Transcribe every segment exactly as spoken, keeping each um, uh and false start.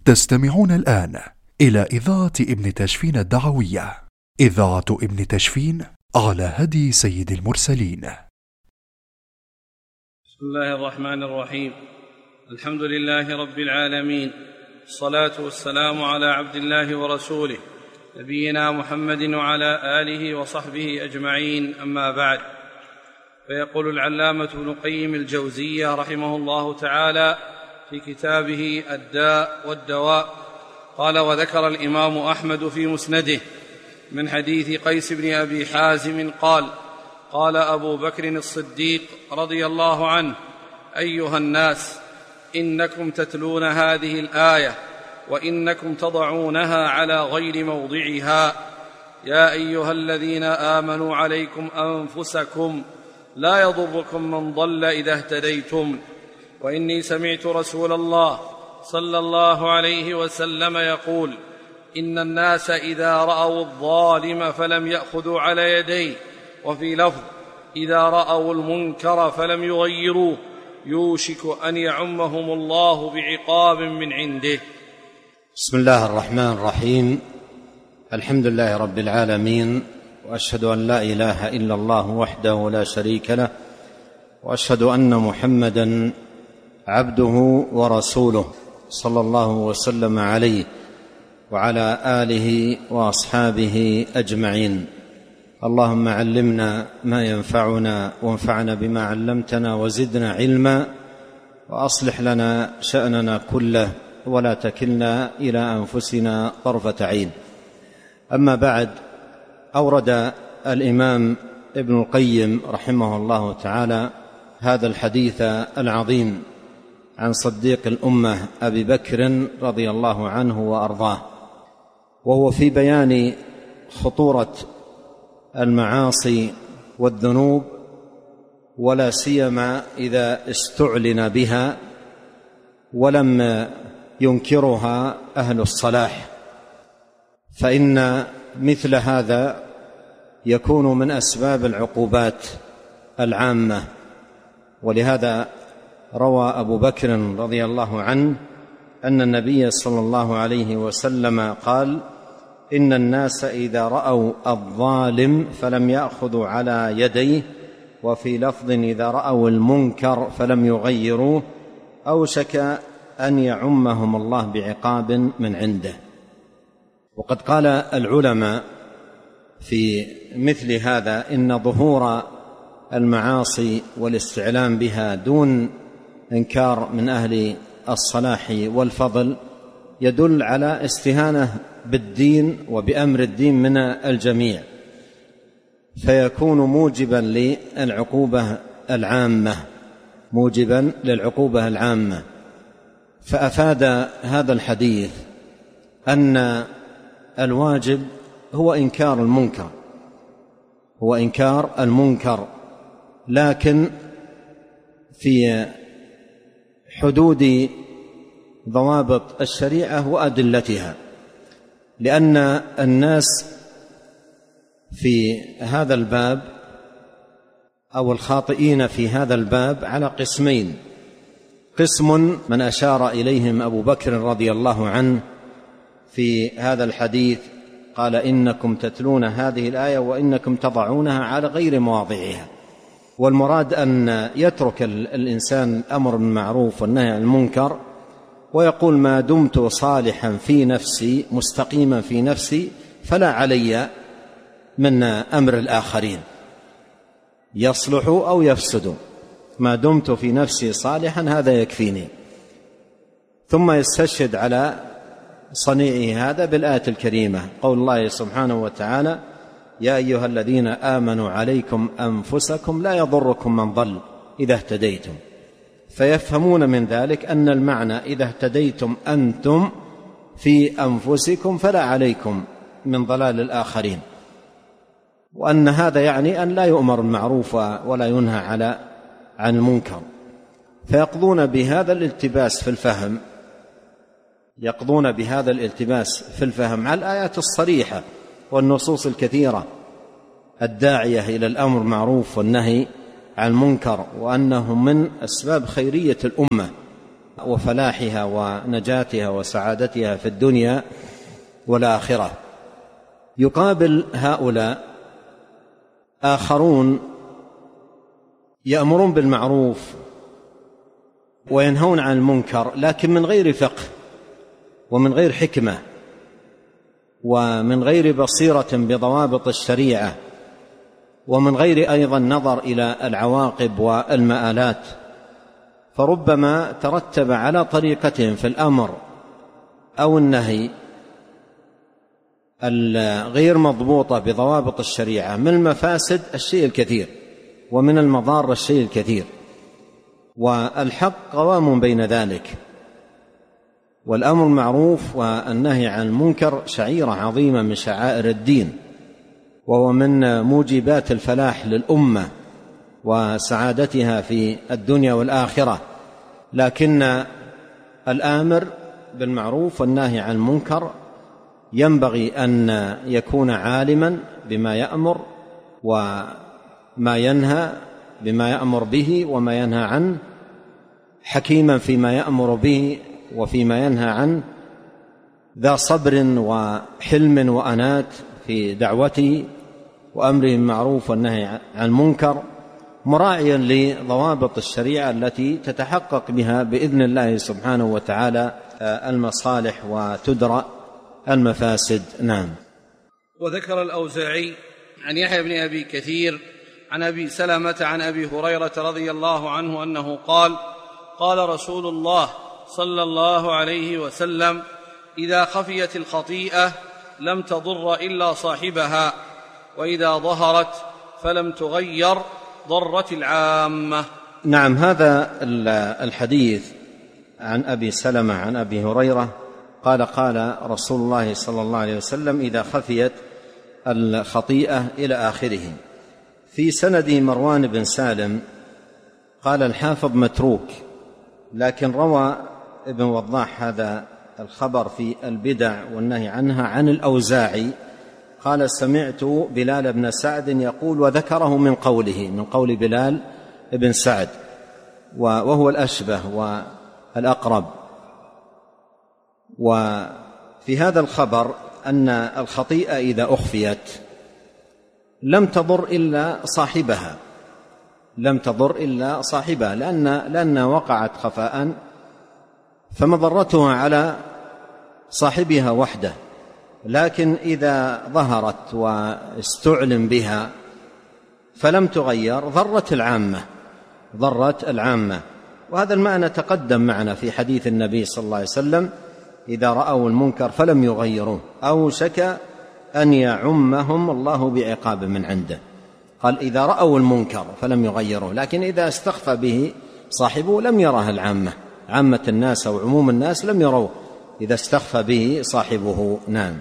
تستمعون الآن إلى إذاعة ابن تشفين الدعوية، إذاعة ابن تشفين على هدي سيد المرسلين. بسم الله الرحمن الرحيم. الحمد لله رب العالمين، الصلاة والسلام على عبد الله ورسوله نبينا محمد وعلى آله وصحبه أجمعين، أما بعد. فيقول العلامة ابن قيم الجوزية رحمه الله تعالى في كتابه الداء والدواء قال: وذكر الإمام أحمد في مسنده من حديث قيس بن أبي حازم قال: قال أبو بكر الصديق رضي الله عنه: أيها الناس، إنكم تتلون هذه الآية وإنكم تضعونها على غير موضعها. يا أيها الذين آمنوا عليكم أنفسكم لا يضركم من ضل إذا اهتديتم. وإني سمعت رسول الله صلى الله عليه وسلم يقول: إن الناس إذا رأوا الظالم فلم يأخذوا على يديه، وفي لفظ: إذا رأوا المنكر فلم يغيروه يوشك أن يعمهم الله بعقاب من عنده. بسم الله الرحمن الرحيم. الحمد لله رب العالمين، وأشهد أن لا إله إلا الله وحده لا شريك له، وأشهد أن محمدًا عبده ورسوله صلى الله وسلم عليه وعلى آله وأصحابه أجمعين. اللهم علمنا ما ينفعنا وانفعنا بما علمتنا وزدنا علما، وأصلح لنا شأننا كله ولا تكلنا إلى أنفسنا طرفة عين. أما بعد، أورد الإمام ابن القيم رحمه الله تعالى هذا الحديث العظيم عن صديق الأمة أبي بكر رضي الله عنه وأرضاه، وهو في بيان خطورة المعاصي والذنوب، ولا سيما إذا استعلن بها ولم ينكرها أهل الصلاح، فإن مثل هذا يكون من أسباب العقوبات العامة. ولهذا روى أبو بكر رضي الله عنه أن النبي صلى الله عليه وسلم قال: إن الناس إذا رأوا الظالم فلم يأخذوا على يديه، وفي لفظ: إذا رأوا المنكر فلم يغيروه أوشك أن يعمهم الله بعقاب من عنده. وقد قال العلماء في مثل هذا إن ظهور المعاصي والاستعلام بها دون إنكار من أهل الصلاح والفضل يدل على استهانة بالدين وبأمر الدين من الجميع، فيكون موجبا للعقوبة العامة موجبا للعقوبة العامة. فأفاد هذا الحديث أن الواجب هو إنكار المنكر هو إنكار المنكر لكن في حدود ضوابط الشريعة وأدلتها، لأن الناس في هذا الباب أو الخاطئين في هذا الباب على قسمين: قسم من أشار إليهم أبو بكر رضي الله عنه في هذا الحديث، قال: إنكم تتلون هذه الآية وإنكم تضعونها على غير مواضعها. والمراد أن يترك الإنسان الأمر بالمعروف والنهي عن المنكر ويقول: ما دمت صالحا في نفسي مستقيما في نفسي فلا علي من أمر الآخرين، يصلح أو يفسد، ما دمت في نفسي صالحا هذا يكفيني. ثم يستشهد على صنيعه هذا بالآية الكريمة، قول الله سبحانه وتعالى: يا أيها الذين آمنوا عليكم أنفسكم لا يضركم من ضل إذا اهتديتم. فيفهمون من ذلك أن المعنى إذا اهتديتم أنتم في أنفسكم فلا عليكم من ضلال الآخرين، وأن هذا يعني أن لا يؤمر بالمعروف ولا ينهى على عن المنكر. فيقضون بهذا الالتباس في الفهم يقضون بهذا الالتباس في الفهم على الآيات الصريحة والنصوص الكثيرة الداعية إلى الأمر بالمعروف والنهي عن المنكر، وأنه من أسباب خيرية الأمة وفلاحها ونجاتها وسعادتها في الدنيا والآخرة. يقابل هؤلاء آخرون يأمرون بالمعروف وينهون عن المنكر، لكن من غير فقه ومن غير حكمة ومن غير بصيرة بضوابط الشريعة، ومن غير أيضا نظر إلى العواقب والمآلات، فربما ترتب على طريقتهم في الأمر أو النهي الغير مضبوطة بضوابط الشريعة من المفاسد الشيء الكثير ومن المضار الشيء الكثير، والحق قوام بين ذلك. والأمر المعروف والنهي عن المنكر شعيرة عظيمة من شعائر الدين، وهو من موجبات الفلاح للأمة وسعادتها في الدنيا والآخرة. لكن الآمر بالمعروف والنهي عن المنكر ينبغي أن يكون عالما بما يأمر وما ينهى، بما يأمر به وما ينهى عنه، حكيما فيما يأمر به وفيما ينهى عنه، ذا صبر وحلم وأنات في دعوته وأمره بالمعروف والنهي عن المنكر، مراعيا لضوابط الشريعة التي تتحقق بها بإذن الله سبحانه وتعالى المصالح وتدرأ المفاسد. نعم. وذكر الأوزاعي عن يحيى بن أبي كثير عن أبي سلمة عن أبي هريرة رضي الله عنه أنه قال: قال رسول الله صلى الله عليه وسلم: إذا خفيت الخطيئة لم تضر إلا صاحبها، وإذا ظهرت فلم تغير ضرت العامة. نعم. هذا الحديث عن أبي سلمة عن أبي هريرة قال: قال رسول الله صلى الله عليه وسلم: إذا خفيت الخطيئة إلى آخره. في سنده مروان بن سالم، قال الحافظ متروك، لكن روى ابن وضاح هذا الخبر في البدع والنهي عنها عن الأوزاعي، قال: سمعت بلال بن سعد يقول، وذكره من قوله، من قول بلال بن سعد، وهو الأشبه والأقرب. وفي هذا الخبر أن الخطيئة إذا أخفيت لم تضر إلا صاحبها، لم تضر إلا صاحبها، لأن لأنها وقعت خفاء، فمضرتها على صاحبها وحده. لكن إذا ظهرت واستعلم بها فلم تغير ضرت العامة، ضرت العامة. وهذا المعنى تقدم معنا في حديث النبي صلى الله عليه وسلم: إذا رأوا المنكر فلم يغيروه أوشك أن يعمهم الله بعقاب من عنده. قال: إذا رأوا المنكر فلم يغيروه، لكن إذا استخفى به صاحبه لم يره العامة، عامة الناس أو عموم الناس لم يروه إذا استخفى به صاحبه. نعم.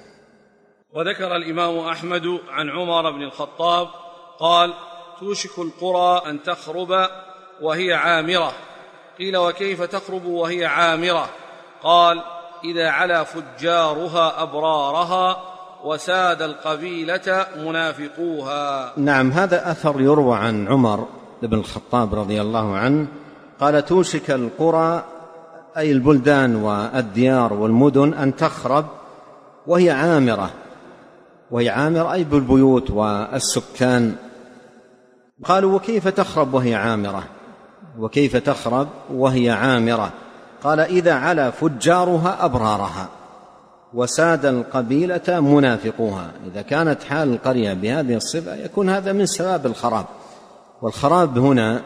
وذكر الإمام أحمد عن عمر بن الخطاب قال: توشك القرى أن تخرب وهي عامرة. قيل: وكيف تخرب وهي عامرة؟ قال: إذا علا فجارها أبرارها وساد القبيلة منافقوها. نعم. هذا أثر يروى عن عمر بن الخطاب رضي الله عنه، قال: توشك القرى أي البلدان والديار والمدن أن تخرب وهي عامرة، وهي عامرة أي بالبيوت والسكان. قالوا: وكيف تخرب وهي عامرة؟ وكيف تخرب وهي عامرة؟ قال: إذا علا فجارها أبرارها وساد القبيلة منافقوها. إذا كانت حال القرية بهذه الصفة يكون هذا من سباب الخراب. والخراب هنا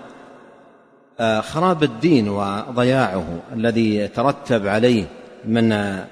خراب الدين وضياعه الذي يترتب عليه من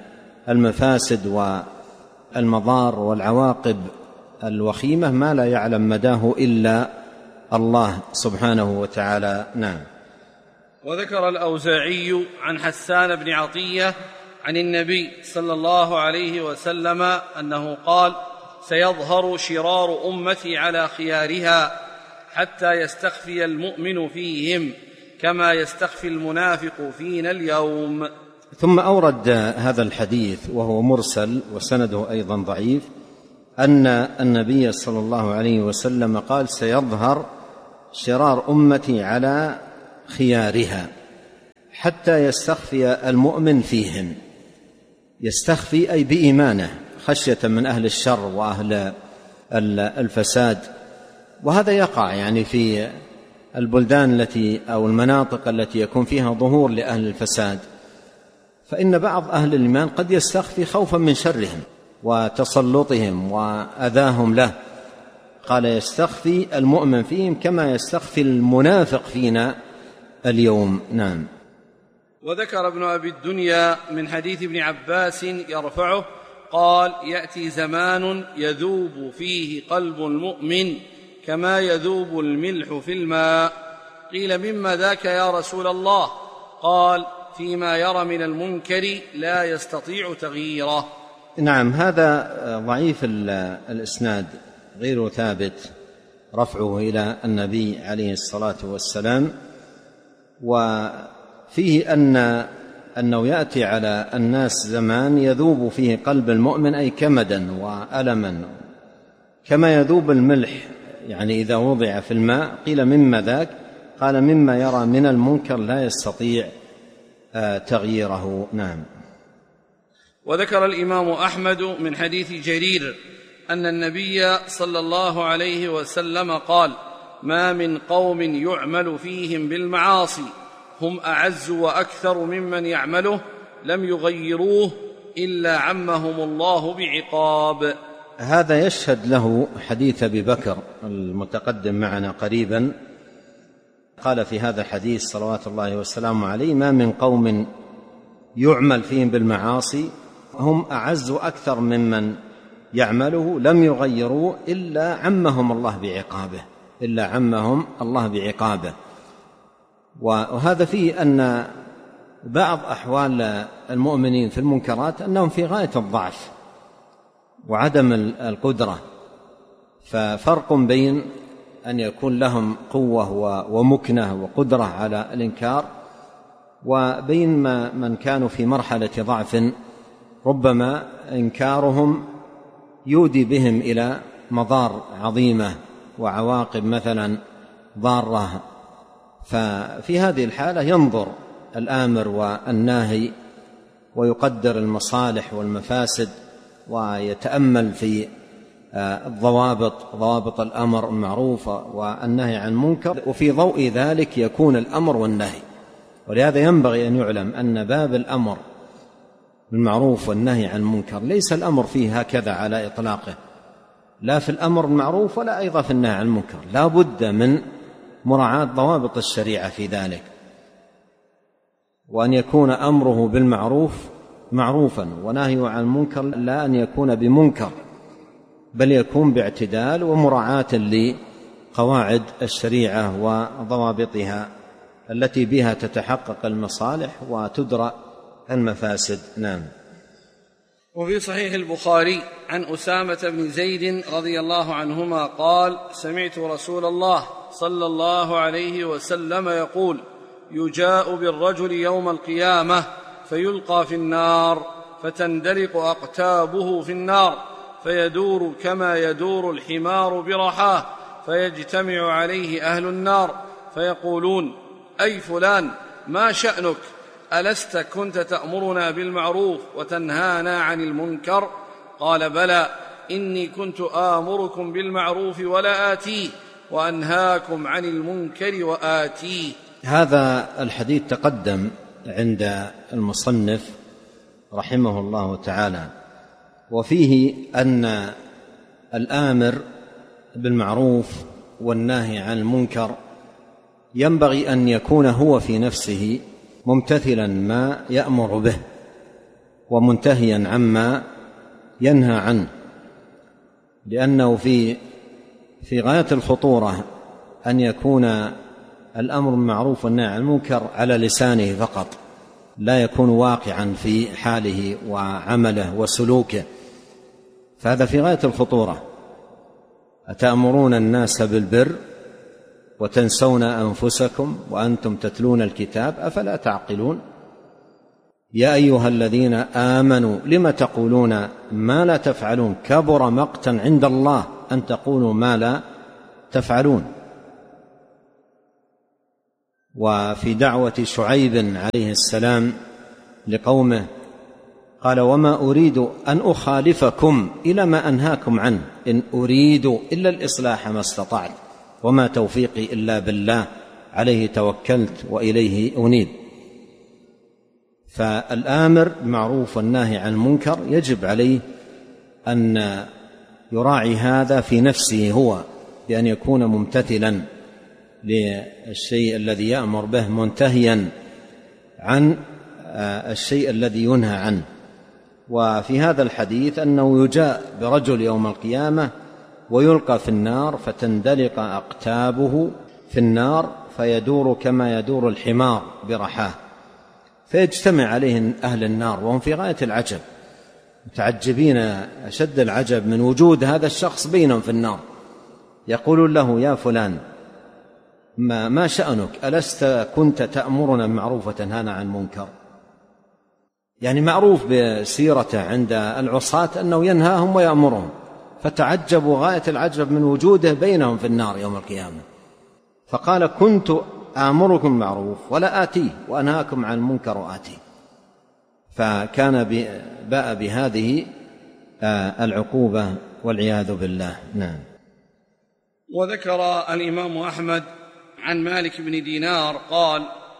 المفاسد والمضار والعواقب الوخيمة ما لا يعلم مداه إلا الله سبحانه وتعالى. نعم. وذكر الأوزاعي عن حسان بن عطية عن النبي صلى الله عليه وسلم أنه قال: سيظهر شرار أمتي على خيارها حتى يستخفي المؤمن فيهم كما يستخفي المنافق فينا اليوم. ثم أورد هذا الحديث وهو مرسل وسنده أيضا ضعيف، أن النبي صلى الله عليه وسلم قال: سيظهر شرار أمتي على خيارها حتى يستخفي المؤمن فيهم. يستخفي أي بإيمانه، خشية من أهل الشر وأهل الفساد. وهذا يقع يعني في البلدان التي أو المناطق التي يكون فيها ظهور لأهل الفساد، فإن بعض أهل الإيمان قد يستخفي خوفا من شرهم وتسلطهم وأذاهم له. قال يستخفي المؤمن فيهم كما يستخفي المنافق فينا اليوم. نعم. وذكر ابن أبي الدنيا من حديث ابن عباس يرفعه قال: يأتي زمان يذوب فيه قلب المؤمن كما يذوب الملح في الماء. قيل: مما ذاك يا رسول الله؟ قال: فيما يرى من المنكر لا يستطيع تغييره. نعم. هذا ضعيف الإسناد غير ثابت رفعه إلى النبي عليه الصلاة والسلام، وفيه أن أنه يأتي على الناس زمان يذوب فيه قلب المؤمن أي كمدا وألما كما يذوب الملح، يعني إذا وضع في الماء. قيل: مما ذاك؟ قال: مما يرى من المنكر لا يستطيع تغييره. نعم. وذكر الإمام أحمد من حديث جرير أن النبي صلى الله عليه وسلم قال: ما من قوم يعمل فيهم بالمعاصي هم أعز وأكثر ممن يعمله لم يغيروه إلا عمهم الله بعقاب. هذا يشهد له حديث أبي بكر المتقدم معنا قريبا. قال في هذا الحديث صلوات الله وسلامه عليه: ما من قوم يعمل فيهم بالمعاصي هم أعز أكثر ممن يعمله لم يغيروا إلا عمهم الله بعقابه إلا عمهم الله بعقابه. وهذا فيه أن بعض أحوال المؤمنين في المنكرات أنهم في غاية الضعف وعدم القدرة، ففرق بين أن يكون لهم قوة ومكنة وقدرة على الإنكار وبين من كانوا في مرحلة ضعف ربما إنكارهم يودي بهم إلى مضار عظيمة وعواقب مثلا ضارة. ففي هذه الحالة ينظر الآمر والناهي ويقدر المصالح والمفاسد ويتأمل في الضوابط ضوابط الأمر المعروف والنهي عن المنكر، وفي ضوء ذلك يكون الأمر والنهي. ولهذا ينبغي أن يعلم أن باب الأمر بالمعروف والنهي عن المنكر ليس الأمر فيه هكذا على إطلاقه، لا في الأمر بالمعروف ولا أيضا في النهي عن المنكر، لا بد من مراعاة ضوابط الشريعة في ذلك، وأن يكون أمره بالمعروف معروفا ونهيه عن المنكر لا أن يكون بمنكر، بل يكون باعتدال ومراعاة لقواعد الشريعة وضوابطها التي بها تتحقق المصالح وتدرأ المفاسد. نعم. وفي صحيح البخاري عن أسامة بن زيد رضي الله عنهما قال: سمعت رسول الله صلى الله عليه وسلم يقول: يجاء بالرجل يوم القيامة فيلقى في النار فتندلق أقتابه في النار فيدور كما يدور الحمار برحاه، فيجتمع عليه أهل النار فيقولون: أي فلان ما شأنك؟ ألست كنت تأمرنا بالمعروف وتنهانا عن المنكر؟ قال: بلى، إني كنت آمركم بالمعروف ولا آتيه وأنهاكم عن المنكر وآتيه. هذا الحديث تقدم عند المصنف رحمه الله تعالى، وفيه أن الآمر بالمعروف والناهي عن المنكر ينبغي أن يكون هو في نفسه ممتثلا ما يأمر به ومنتهيا عما ينهى عنه، لأنه في في غاية الخطورة أن يكون الأمر بالمعروف والنهي عن المنكر على لسانه فقط، لا يكون واقعا في حاله وعمله وسلوكه، فهذا في غاية الخطورة. أتأمرون الناس بالبر وتنسون أنفسكم وأنتم تتلون الكتاب أفلا تعقلون؟ يا أيها الذين آمنوا لم تقولون ما لا تفعلون كبر مقتا عند الله أن تقولوا ما لا تفعلون. وفي دعوة شعيب عليه السلام لقومه قال وما أريد أن أخالفكم إلى ما أنهاكم عنه إن أريد إلا الإصلاح ما استطعت وما توفيقي إلا بالله عليه توكلت وإليه أنيب. فالآمر بالمعروف والناهي عن المنكر يجب عليه أن يراعي هذا في نفسه هو بأن يكون ممتثلا للشيء الذي يأمر به منتهيا عن الشيء الذي ينهى عنه. وفي هذا الحديث أنه يجاء برجل يوم القيامة ويلقى في النار فتندلق أقتابه في النار فيدور كما يدور الحمار برحاه، فيجتمع عليه أهل النار وهم في غاية العجب متعجبين أشد العجب من وجود هذا الشخص بينهم في النار. يقول له يا فلان ما, ما شأنك ألست كنت تأمرنا بالمعروف وتنهانا عن منكر؟ يعني معروف بسيرته عند العصاة أنه ينهاهم ويأمرهم، فتعجبوا غاية العجب من وجوده بينهم في النار يوم القيامة. فقال كنت آمركم بالمعروف ولا آتيه وأنهاكم عن المنكر وآتيه. فكان باء بهذه العقوبة والعياذ بالله. نعم. وذكر الإمام أحمد عن مالك بن دينار قال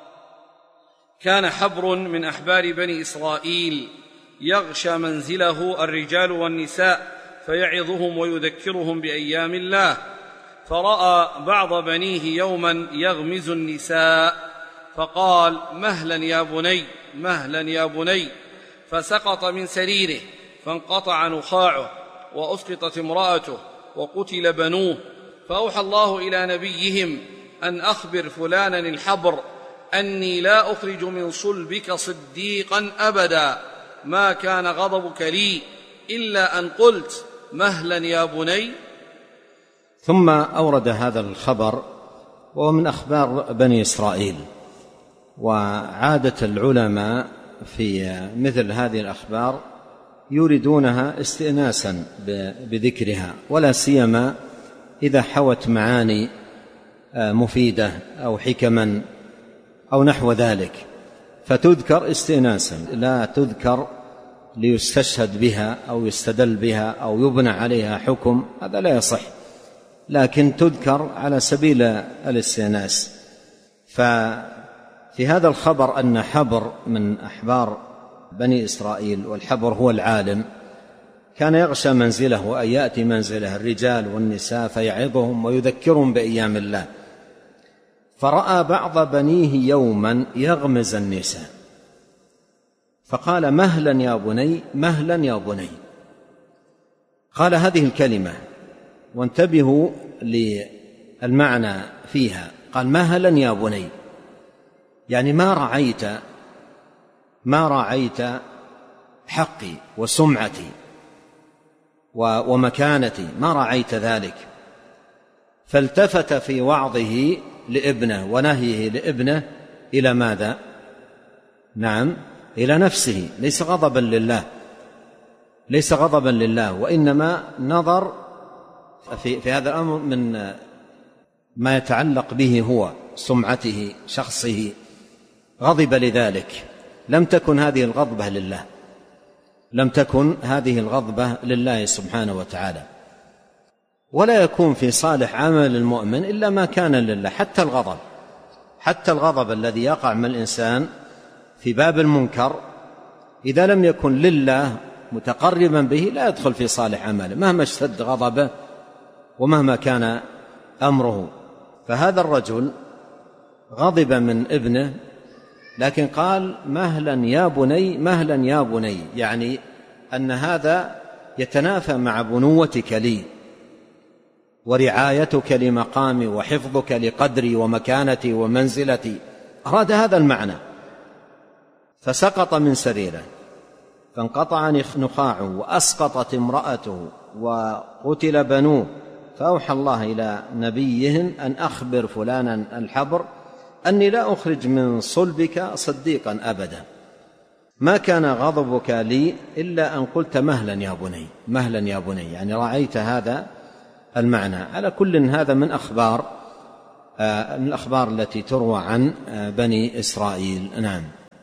كان حبر من أحبار بني إسرائيل يغشى منزله الرجال والنساء فيعظهم ويذكرهم بأيام الله، فرأى بعض بنيه يوما يغمز النساء فقال مهلا يا بني مهلا يا بني، فسقط من سريره فانقطع نخاعه وأسقطت امرأته وقتل بنوه، فأوحى الله إلى نبيهم أن أخبر فلانا الحبر أني لا أخرج من صلبك صديقا أبدا، ما كان غضبك لي إلا أن قلت مهلا يا بني. ثم أورد هذا الخبر وهو من أخبار بني إسرائيل، وعادة العلماء في مثل هذه الأخبار يريدونها استئناسا بذكرها، ولا سيما إذا حوت معاني مفيدة أو حكما أو نحو ذلك، فتذكر استئناسا، لا تذكر ليستشهد بها أو يستدل بها أو يبنى عليها حكم، هذا لا يصح، لكن تذكر على سبيل الاستئناس. ففي هذا الخبر أن حبر من أحبار بني إسرائيل، والحبر هو العالم، كان يغشى منزله أي يأتي منزله الرجال والنساء فيعظهم ويذكرهم بأيام الله، فرأى بعض بنيه يوما يغمز النساء فقال مهلا يا بني مهلا يا بني. قال هذه الكلمة وانتبهوا للمعنى فيها، قال مهلا يا بني، يعني ما رعيت ما رعيت حقي وسمعتي ومكانتي، ما رعيت ذلك. فالتفت في وعظه لابنه ونهيه لابنه إلى ماذا؟ نعم، إلى نفسه، ليس غضبا لله، ليس غضبا لله، وإنما نظر في, في هذا الأمر من ما يتعلق به هو، سمعته، شخصه، غضب لذلك. لم تكن هذه الغضبة لله، لم تكن هذه الغضبة لله سبحانه وتعالى. ولا يكون في صالح عمل المؤمن إلا ما كان لله، حتى الغضب حتى الغضب الذي يقع من الإنسان في باب المنكر إذا لم يكن لله متقربا به لا يدخل في صالح عمله مهما اشتد غضبه ومهما كان أمره. فهذا الرجل غضب من ابنه، لكن قال مهلا يا بني مهلا يا بني، يعني أن هذا يتنافى مع بنوتك لي ورعايتك لمقامي وحفظك لقدري ومكانتي ومنزلتي، أراد هذا المعنى. فسقط من سريره فانقطع نخاعه وأسقطت امرأته وقتل بنوه، فأوحى الله إلى نبيهم أن أخبر فلانا الحبر أني لا أخرج من صلبك صديقا أبدا، ما كان غضبك لي إلا أن قلت مهلا يا بني مهلا يا بني، يعني رأيت هذا المعنى. على كل هذا من أخبار من الأخبار التي تروى عن بني إسرائيل. نعم.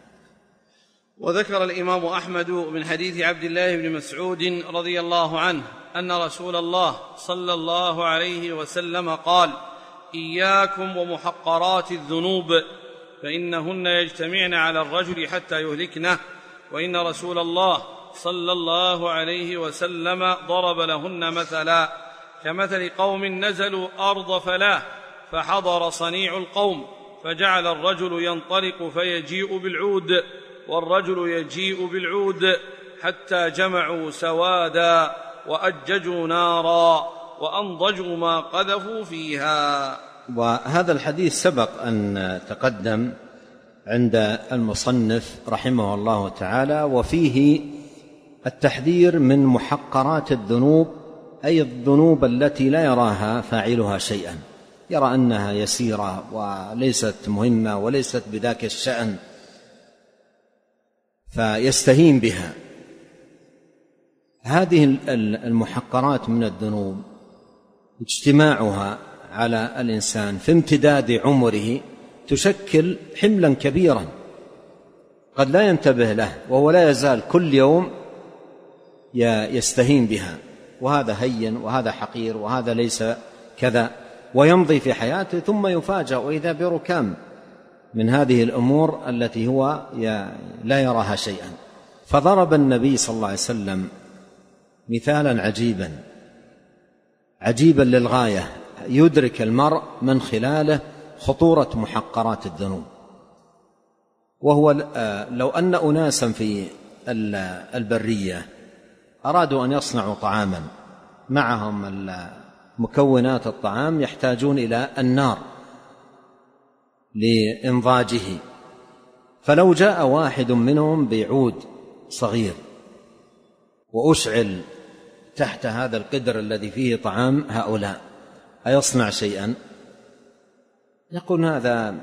وذكر الإمام أحمد من حديث عبد الله بن مسعود رضي الله عنه أن رسول الله صلى الله عليه وسلم قال: إياكم ومحقرات الذنوب فإنهن يجتمعن على الرجل حتى يهلكنه، وإن رسول الله صلى الله عليه وسلم ضرب لهن مثلا كمثل قوم نزلوا أرض فلاة فحضر صنيع القوم فجعل الرجل ينطلق فيجيء بالعود والرجل يجيء بالعود حتى جمعوا سوادا وأججوا نارا وأنضجوا ما قذفوا فيها. وهذا الحديث سبق أن تقدم عند المصنف رحمه الله تعالى، وفيه التحذير من محقرات الذنوب، أي الذنوب التي لا يراها فاعلها شيئا، يرى أنها يسيرة وليست مهمة وليست بذاك الشأن فيستهين بها. هذه المحقرات من الذنوب اجتماعها على الإنسان في امتداد عمره تشكل حملا كبيرا قد لا ينتبه له، وهو لا يزال كل يوم يستهين بها، وهذا هين وهذا حقير وهذا ليس كذا، ويمضي في حياته ثم يفاجأ وإذا بركام من هذه الأمور التي هو لا يراها شيئا. فضرب النبي صلى الله عليه وسلم مثالا عجيبا عجيبا للغاية يدرك المرء من خلاله خطورة محقرات الذنوب، وهو لو أن أناسا في البرية أرادوا أن يصنعوا طعاما، معهم مكونات الطعام، يحتاجون إلى النار لإنضاجه، فلو جاء واحد منهم بعود صغير وأشعل تحت هذا القدر الذي فيه طعام هؤلاء أيصنع شيئا؟ يقول هذا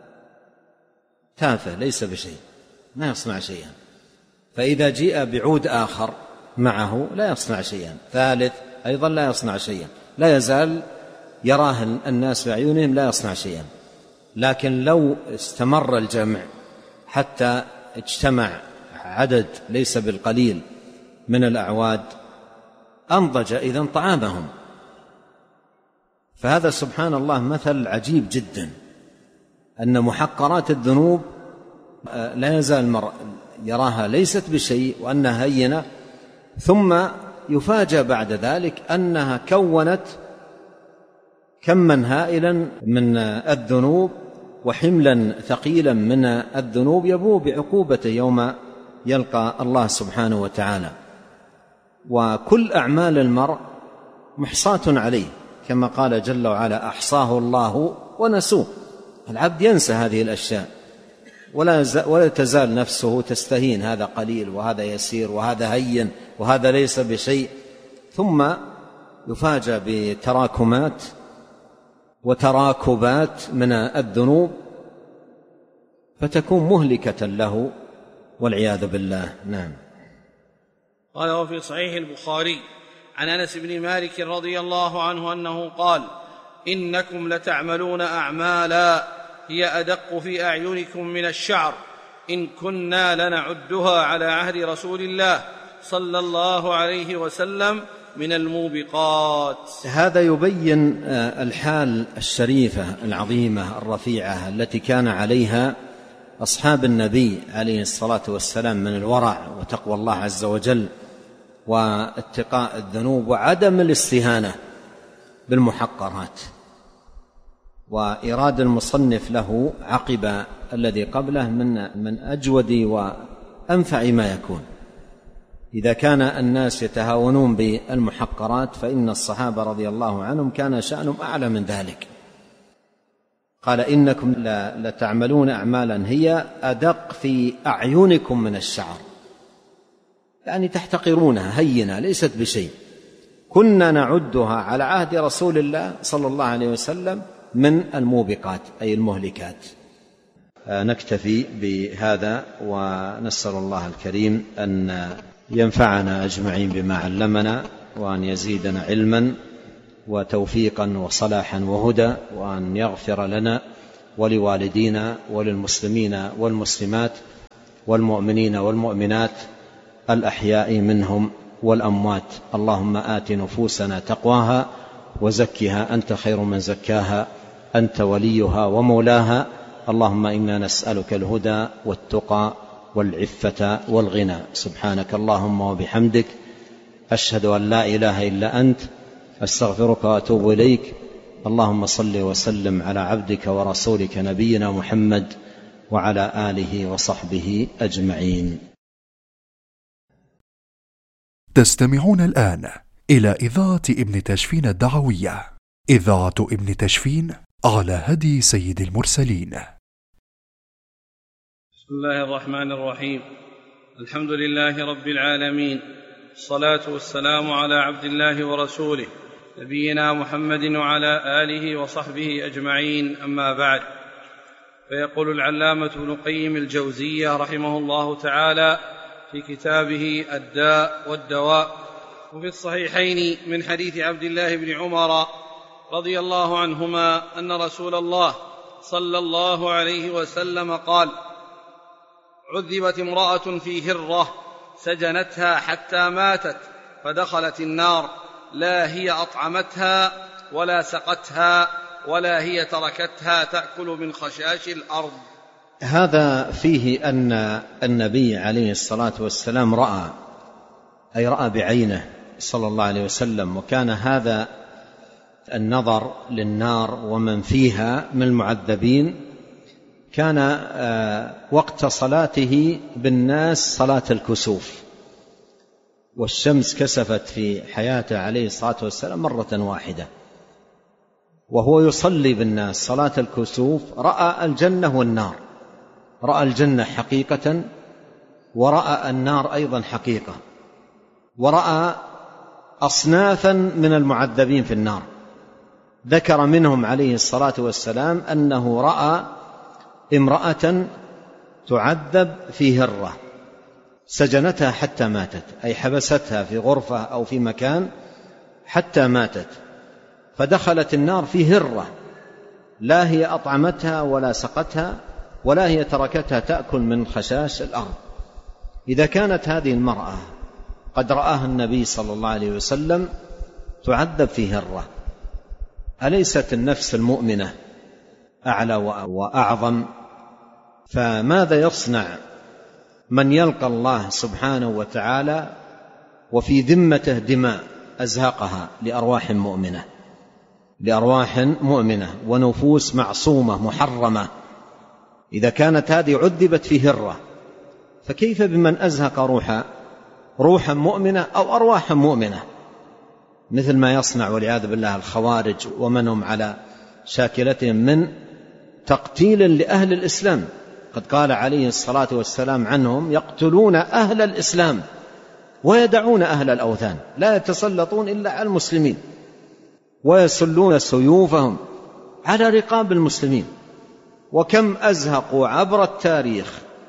تافه ليس بشيء، ما يصنع شيئا. فإذا جيء بعود آخر معه لا يصنع شيئا، ثالث أيضا لا يصنع شيئا، لا يزال يراه الناس بعيونهم لا يصنع شيئا. لكن لو استمر الجمع حتى اجتمع عدد ليس بالقليل من الأعواد أنضج إذن طعامهم. فهذا سبحان الله مثل عجيب جدا، أن محقرات الذنوب لا يزال المرء يراها ليست بشيء وأنها هينة، ثم يفاجأ بعد ذلك أنها كونت كما هائلا من الذنوب وحملا ثقيلا من الذنوب يبوء بعقوبته يوم يلقى الله سبحانه وتعالى. وكل أعمال المرء محصاة عليه، كما قال جل وعلا: أحصاه الله ونسوه. العبد ينسى هذه الأشياء ولا ولا تزال نفسه تستهين، هذا قليل وهذا يسير وهذا هين وهذا ليس بشيء، ثم يفاجأ بتراكمات وتراكبات من الذنوب فتكون مهلكة له والعياذ بالله. نعم. قال: وفي صحيح البخاري عن أنس بن مالك رضي الله عنه أنه قال: إنكم لتعملون أعمالا هي أدق في أعينكم من الشعر إن كنا لنعدها على عهد رسول الله صلى الله عليه وسلم من الموبقات. هذا يبين الحال الشريفة العظيمة الرفيعة التي كان عليها أصحاب النبي عليه الصلاة والسلام من الورع وتقوى الله عز وجل واتقاء الذنوب وعدم الاستهانة بالمحقرات. وإراد المصنف له عقب الذي قبله من من أجود وأنفع ما يكون. إذا كان الناس يتهاونون بالمحقرات فإن الصحابة رضي الله عنهم كان شأنهم أعلى من ذلك. قال: إنكم لتعملون أعمالا هي أدق في أعينكم من الشعر، يعني تحتقرونها، هينة ليست بشيء، كنا نعدها على عهد رسول الله صلى الله عليه وسلم من الموبقات أي المهلكات. نكتفي بهذا ونسأل الله الكريم أن ينفعنا أجمعين بما علمنا وأن يزيدنا علما وتوفيقا وصلاحا وهدى، وأن يغفر لنا ولوالدينا وللمسلمين والمسلمات والمؤمنين والمؤمنات الأحياء منهم والأموات. اللهم آت نفوسنا تقواها وزكها أنت خير من زكاها، أنت وليها ومولاها. اللهم إنا نسألك الهدى والتقى والعفة والغنى. سبحانك اللهم وبحمدك، أشهد أن لا إله إلا أنت، أستغفرك وأتوب إليك. اللهم صل وسلم على عبدك ورسولك نبينا محمد وعلى آله وصحبه أجمعين. تستمعون الآن إلى إذاعة ابن تشفين الدعوية، إذاعة ابن تشفين على هدي سيد المرسلين. بسم الله الرحمن الرحيم. الحمد لله رب العالمين، الصلاة والسلام على عبد الله ورسوله نبينا محمد وعلى آله وصحبه أجمعين، أما بعد. فيقول العلامة ابن القيم الجوزية رحمه الله تعالى في كتابه الداء والدواء: وفي الصحيحين من حديث عبد الله بن عمر رضي الله عنهما أن رسول الله صلى الله عليه وسلم قال: عذبت امرأة في هرة سجنتها حتى ماتت فدخلت النار، لا هي أطعمتها ولا سقتها ولا هي تركتها تأكل من خشاش الأرض. هذا فيه أن النبي عليه الصلاة والسلام رأى، أي رأى بعينه صلى الله عليه وسلم، وكان هذا النظر للنار ومن فيها من المعذبين كان وقت صلاته بالناس صلاة الكسوف، والشمس كسفت في حياته عليه الصلاة والسلام مرة واحدة، وهو يصلي بالناس صلاة الكسوف رأى الجنة والنار، رأى الجنة حقيقة ورأى النار أيضا حقيقة، ورأى أصنافا من المعذبين في النار. ذكر منهم عليه الصلاة والسلام أنه رأى امرأة تعذب في هرة سجنتها حتى ماتت، أي حبستها في غرفة أو في مكان حتى ماتت، فدخلت النار في هرة، لا هي أطعمتها ولا سقتها ولا هي تركتها تأكل من خشاش الأرض. إذا كانت هذه المرأة قد رآها النبي صلى الله عليه وسلم تعذب في هرة، أليست النفس المؤمنة أعلى وأعظم؟ فماذا يصنع من يلقى الله سبحانه وتعالى وفي ذمته دماء أزهقها لأرواح مؤمنة، لأرواح مؤمنة ونفوس معصومة محرمة؟ إذا كانت هذه عذبت في هرة، فكيف بمن أزهق روحا روحا مؤمنة أو أرواحا مؤمنة، مثل ما يصنع والعياذ بالله الخوارج ومن هم على شاكلتهم من تقتيل لأهل الإسلام. قد قال عليه الصلاة والسلام عنهم: يقتلون أهل الإسلام ويدعون أهل الأوثان، لا يتسلطون إلا على المسلمين، ويسلون سيوفهم على رقاب المسلمين. وكم أزهقوا عبر التاريخ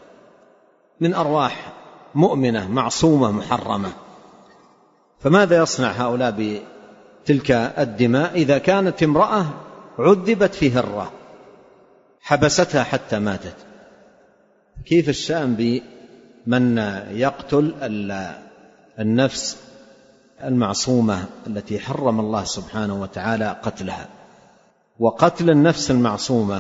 من أرواح مؤمنة معصومة محرمة. فماذا يصنع هؤلاء بتلك الدماء إذا كانت امرأة عذبت في هرة حبستها حتى ماتت؟ كيف الشأن بمن يقتل النفس المعصومة التي حرم الله سبحانه وتعالى قتلها؟ وقتل النفس المعصومة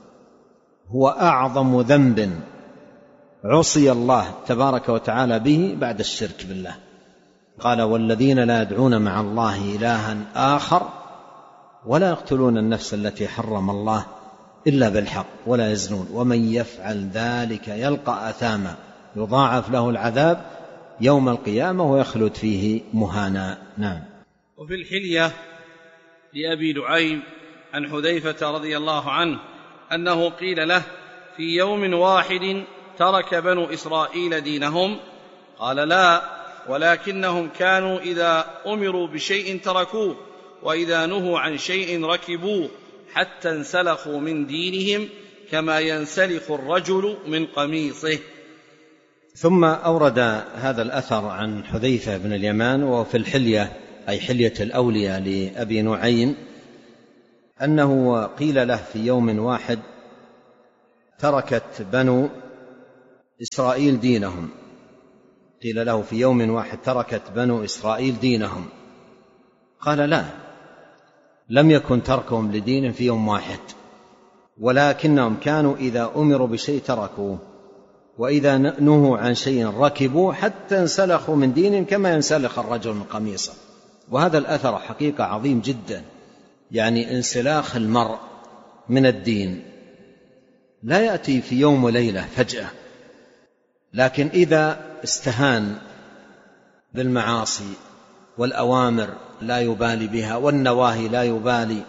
هو أعظم ذنب عصي الله تبارك وتعالى به بعد الشرك بالله. قال: والذين لا يدعون مع الله إلها آخر ولا يقتلون النفس التي حرم الله إلا بالحق ولا يزنون ومن يفعل ذلك يلقى أثاما يضاعف له العذاب يوم القيامة ويخلد فيه مهانا. نعم. وفي الحلية لأبي نعيم عن حذيفة رضي الله عنه أنه قيل له: في يوم واحد ترك بنو إسرائيل دينهم؟ قال: لا، ولكنهم كانوا إذا أمروا بشيء تركوه، وإذا نهوا عن شيء ركبوه، حتى انسلخوا من دينهم كما ينسلخ الرجل من قميصه. ثم أورد هذا الأثر عن حذيفة بن اليمان وفي الحلية أي حلية الأولياء لأبي نعيم أنه قيل له في يوم واحد: تركت بنو إسرائيل دينهم. قيل له في يوم واحد: تركت بنو إسرائيل دينهم. قال: لا، لم يكن تركهم لدين في يوم واحد، ولكنهم كانوا إذا أمروا بشيء تركوه، وإذا نهوا عن شيء ركبوا، حتى انسلخوا من دينهم كما ينسلخ الرجل من قميصه. وهذا الأثر حقيقة عظيم جدا، يعني انسلاخ المرء من الدين لا يأتي في يوم وليلة فجأة، لكن إذا استهان بالمعاصي والأوامر لا يبالي بها والنواهي لا يبالي،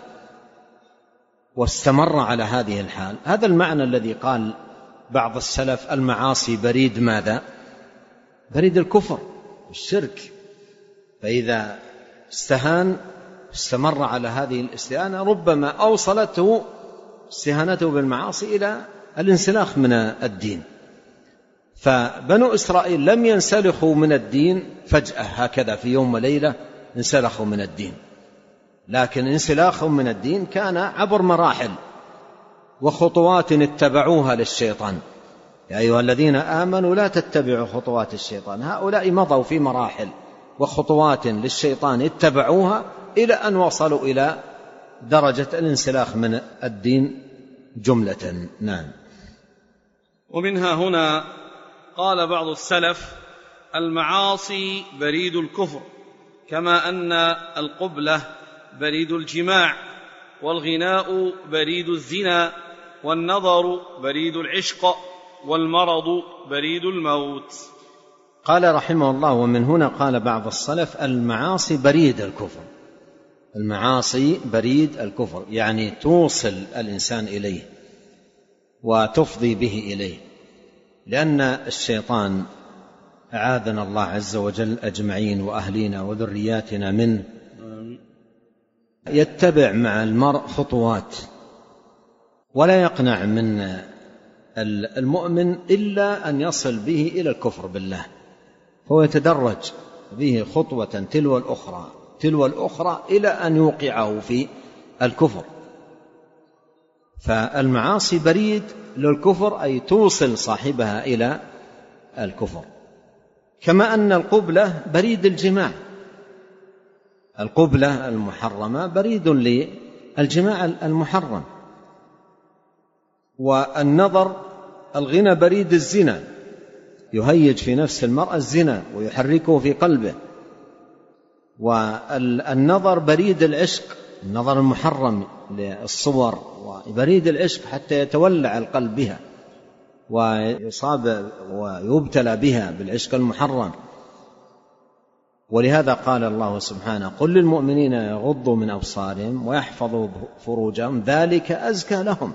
واستمر على هذه الحال، هذا المعنى الذي قال بعض السلف: المعاصي بريد ماذا؟ بريد الكفر والشرك. فإذا استهان استمر على هذه الاستهانة، ربما أوصلته استهانته بالمعاصي إلى الانسلاخ من الدين. فبنو إسرائيل لم ينسلخوا من الدين فجأة هكذا في يوم وليلة انسلخوا من الدين، لكن انسلاخهم من الدين كان عبر مراحل وخطوات اتبعوها للشيطان. يا أيها الذين آمنوا لا تتبعوا خطوات الشيطان. هؤلاء مضوا في مراحل وخطوات للشيطان اتبعوها إلى أن وصلوا إلى درجة الانسلاخ من الدين جملة. نعم. ومنها هنا قال بعض السلف: المعاصي بريد الكفر، كما أن القبلة بريد الجماع، والغناء بريد الزنا، والنظر بريد العشق، والمرض بريد الموت. قال رحمه الله: ومن هنا قال بعض السلف: المعاصي بريد الكفر. المعاصي بريد الكفر، يعني توصل الإنسان إليه وتفضي به إليه، لأن الشيطان أعاذنا الله عز وجل أجمعين وأهلينا وذرياتنا منه يتبع مع المرء خطوات، ولا يقنع من المؤمن إلا أن يصل به إلى الكفر بالله، فهو يتدرج به خطوة تلو الأخرى تلو الأخرى إلى أن يوقعه في الكفر. فالمعاصي بريد للكفر، أي توصل صاحبها إلى الكفر، كما أن القبلة بريد الجماع. القبلة المحرمة بريد للجماع المحرم، والنظر الغنى بريد الزنا، يهيج في نفس المرأة الزنا ويحركه في قلبه. والنظر بريد العشق، النظر المحرم للصور وبريد العشق حتى يتولع القلب بها ويصاب ويبتلى بها بالعشق المحرم. ولهذا قال الله سبحانه: قل للمؤمنين يغضوا من أبصارهم ويحفظوا فروجهم ذلك أزكى لهم.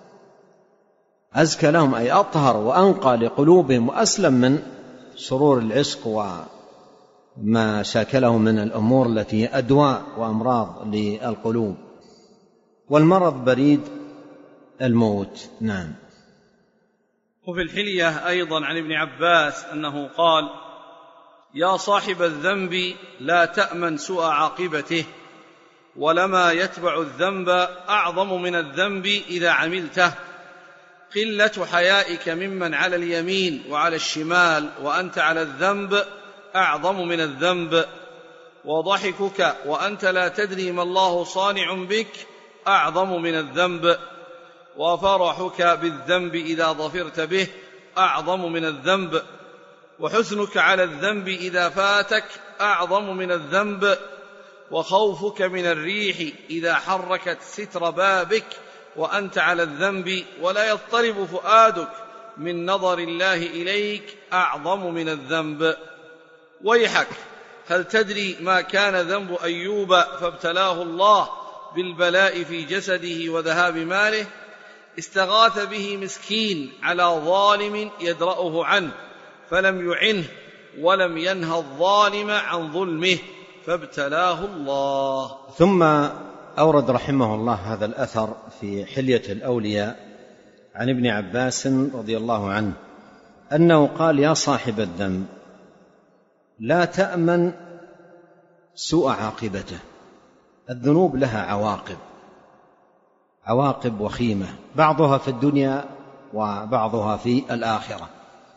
أزكى لهم أي أطهر وأنقى لقلوبهم وأسلم من شرور العشق وما شاكله من الأمور التي أدواء وأمراض للقلوب. والمرض بريد الموت. نعم. وفي الحلية أيضا عن ابن عباس أنه قال: يا صاحب الذنب لا تأمن سوء عاقبته، ولما يتبع الذنب أعظم من الذنب إذا عملته، قلة حيائك ممن على اليمين وعلى الشمال وأنت على الذنب أعظم من الذنب، وضحكك وأنت لا تدري ما الله صانع بك أعظم من الذنب، وفرحك بالذنب إذا ظفرت به أعظم من الذنب، وحزنك على الذنب إذا فاتك أعظم من الذنب، وخوفك من الريح إذا حركت ستر بابك وأنت على الذنب ولا يضطرب فؤادك من نظر الله إليك أعظم من الذنب. ويحك، هل تدري ما كان ذنب أيوب فابتلاه الله بالبلاء في جسده وذهاب ماله؟ استغاث به مسكين على ظالم يدرأه عنه فلم يعنه، ولم ينهى الظالم عن ظلمه فابتلاه الله. ثم أورد رحمه الله هذا الأثر في حلية الأولياء عن ابن عباس رضي الله عنه أنه قال: يا صاحب الذنب لا تأمن سوء عاقبته. الذنوب لها عواقب، عواقب وخيمة، بعضها في الدنيا وبعضها في الآخرة.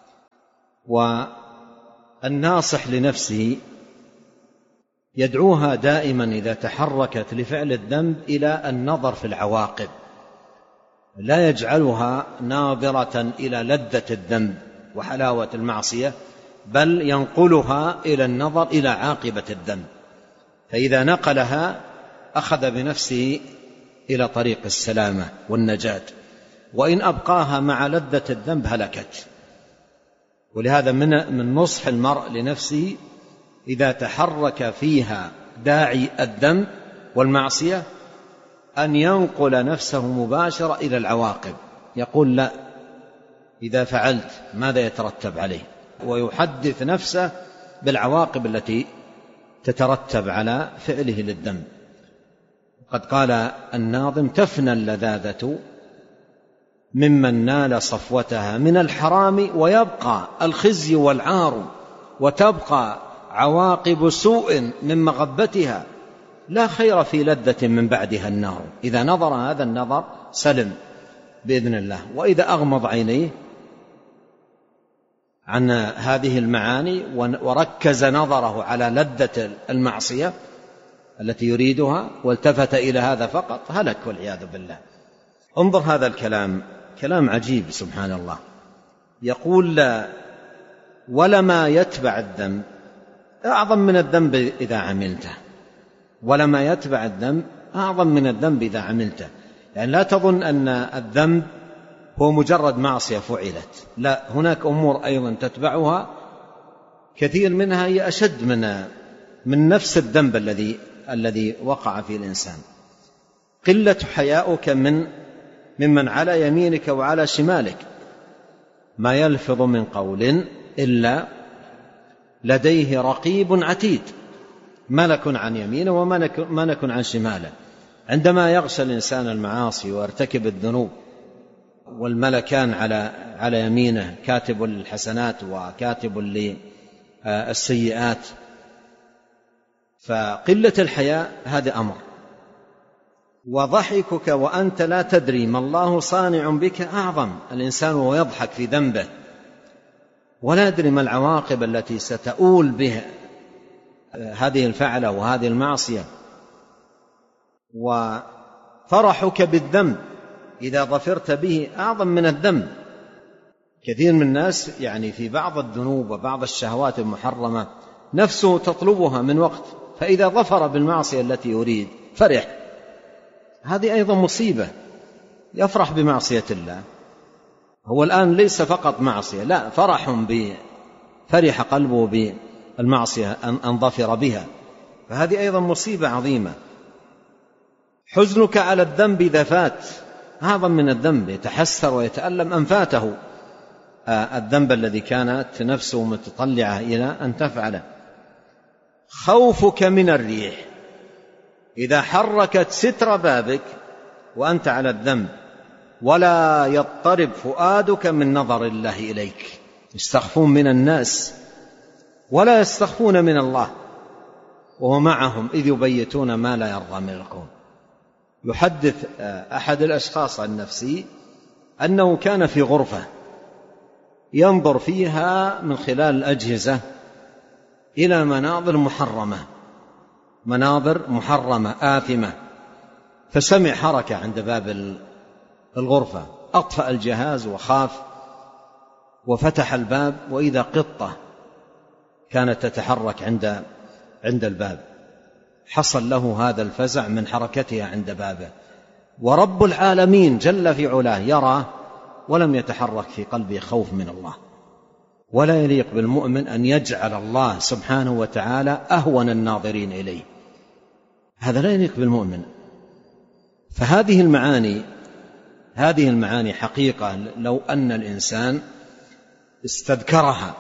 والناصح لنفسه يدعوها دائما إذا تحركت لفعل الذنب إلى النظر في العواقب، لا يجعلها ناظرة إلى لذة الذنب وحلاوة المعصية، بل ينقلها إلى النظر إلى عاقبة الذنب، فإذا نقلها أخذ بنفسه إلى طريق السلامة والنجاة، وإن أبقاها مع لذة الذنب هلكت. ولهذا من من نصح المرء لنفسه إذا تحرك فيها داعي الذنب والمعصية أن ينقل نفسه مباشرة إلى العواقب، يقول لا، إذا فعلت ماذا يترتب عليه، ويحدث نفسه بالعواقب التي تترتب على فعله للذنب. قد قال الناظم: تفنى اللذاذة ممن نال صفوتها من الحرام، ويبقى الخزي والعار، وتبقى عواقب سوء من مغبتها، لا خير في لذة من بعدها النار. إذا نظر هذا النظر سلم بإذن الله، وإذا أغمض عينيه عن هذه المعاني وركز نظره على لذة المعصية التي يريدها والتفت إلى هذا فقط هلك والعياذ بالله. انظر هذا الكلام، كلام عجيب سبحان الله. يقول: لا ولما يتبع الذنب أعظم من الذنب إذا عملته، ولما يتبع الذنب أعظم من الذنب إذا عملته. يعني لا تظن أن الذنب هو مجرد معصية فعلت، لا، هناك أمور أيضا تتبعها كثير منها هي أشد من من نفس الذنب الذي الذي وقع فيه الإنسان. قلة حياؤك من ممن على يمينك وعلى شمالك، ما يلفظ من قول إلا لديه رقيب عتيد، ملك عن يمينه وملك عن شماله. عندما يغشى الإنسان المعاصي ويرتكب الذنوب والملكان على على يمينه، كاتب للحسنات وكاتب للسيئات، فقلة الحياء هذا أمر. وضحكك وأنت لا تدري ما الله صانع بك أعظم. الإنسان ويضحك في ذنبه ولا يدري ما العواقب التي ستؤول به هذه الفعلة وهذه المعصية. وفرحك بالذنب إذا ظفرت به أعظم من الذنب. كثير من الناس يعني في بعض الذنوب وبعض الشهوات المحرمة نفسه تطلبها من وقت، فإذا ظفر بالمعصية التي يريد فرح. هذه أيضا مصيبة، يفرح بمعصية الله. هو الآن ليس فقط معصية، لا، فرح ب فرح قلبه بالمعصية أن ظفر بها، فهذه أيضا مصيبة عظيمة. حزنك على الذنب إذا فات أعظم من الذنب، يتحسر ويتألم أن فاته الذنب الذي كانت نفسه متطلعة إلى أن تفعله. خوفك من الريح إذا حركت ستر بابك وأنت على الذنب، ولا يضطرب فؤادك من نظر الله إليك. يستخفون من الناس ولا يستخفون من الله، وهو معهم إذ يبيتون ما لا يرضى من القول. يحدث أحد الأشخاص عن نفسه أنه كان في غرفة ينظر فيها من خلال الأجهزة إلى مناظر محرمة، مناظر محرمة آثمة، فسمع حركة عند باب الغرفة، أطفأ الجهاز وخاف وفتح الباب، وإذا قطة كانت تتحرك عند عند الباب. حصل له هذا الفزع من حركتها عند بابه، ورب العالمين جل في علاه يرى ولم يتحرك في قلبه خوف من الله. ولا يليق بالمؤمن أن يجعل الله سبحانه وتعالى أهون الناظرين إليه، هذا لا يليق بالمؤمن. فهذه المعاني هذه المعاني حقيقة لو أن الإنسان استذكرها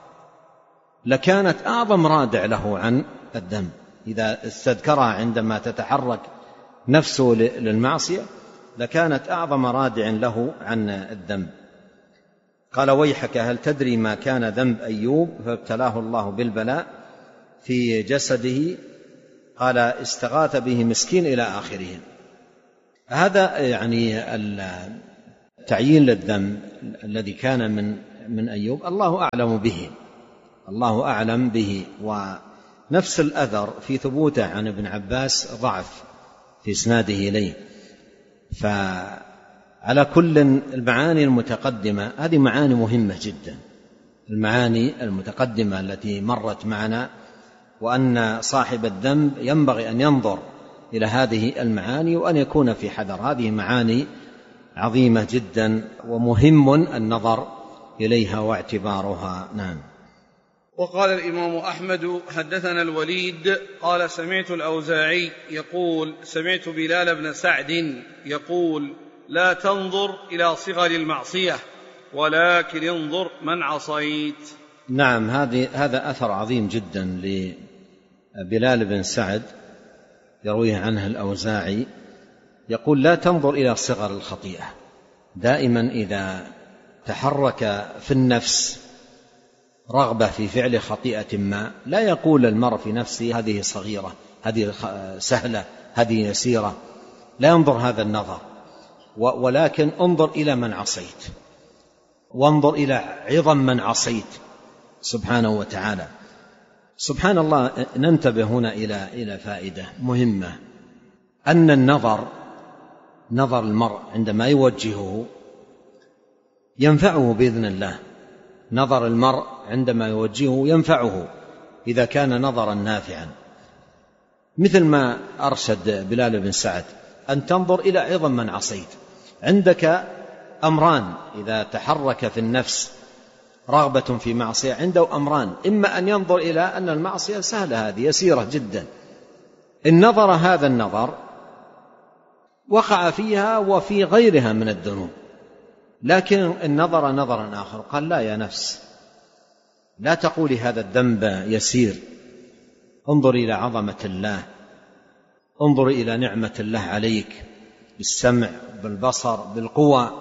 لكانت أعظم رادع له عن الذنب. إذا استذكرها عندما تتحرك نفسه للمعصية لكانت أعظم رادع له عن الذنب. قال: ويحك هل تدري ما كان ذنب أيوب فابتلاه الله بالبلاء في جسده قال استغاث به مسكين إلى آخره. هذا يعني التعيين للذنب الذي كان من من أيوب الله أعلم به، الله أعلم به. ونفس الأثر في ثبوته عن ابن عباس ضعف في إسناده إليه. فعلى كل المعاني المتقدمة هذه معاني مهمة جدا، المعاني المتقدمة التي مرت معنا، وأن صاحب الذنب ينبغي أن ينظر إلى هذه المعاني وأن يكون في حذر. هذه معاني عظيمة جدا ومهم النظر إليها واعتبارها. نعم. وقال الإمام أحمد حدثنا الوليد قال سمعت الأوزاعي يقول سمعت بلال بن سعد يقول لا تنظر إلى صغر المعصية ولكن انظر من عصيت. نعم، هذا أثر عظيم جدا لبلال بن سعد يرويه عنه الأوزاعي، يقول لا تنظر إلى صغر الخطيئة. دائما إذا تحرك في النفس رغبة في فعل خطيئة ما لا يقول المرء في نفسه هذه صغيرة، هذه سهلة، هذه يسيرة، لا ينظر هذا النظر، ولكن انظر إلى من عصيت، وانظر إلى عظم من عصيت سبحانه وتعالى. سبحان الله. ننتبه هنا إلى إلى فائدة مهمة، أن النظر نظر المرء عندما يوجهه ينفعه بإذن الله. نظر المرء عندما يوجهه ينفعه إذا كان نظرا نافعا، مثل ما أرشد بلال بن سعد أن تنظر إلى عظم من عصيت. عندك أمران إذا تحرك في النفس رغبة في معصية، عنده أمران، إما أن ينظر إلى أن المعصية سهلة، هذه يسيرة جدا، إن نظر هذا النظر وقع فيها وفي غيرها من الذنوب. لكن إن نظر نظرا آخر قال لا يا نفس لا تقولي هذا الذنب يسير، انظر إلى عظمة الله، انظر إلى نعمة الله عليك بالسمع، بالبصر، بالقوى،